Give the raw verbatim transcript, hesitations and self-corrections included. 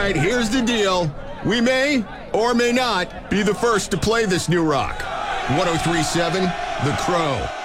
right, here's the deal. We may or may not be the first to play this new rock. one oh three point seven, The Crow.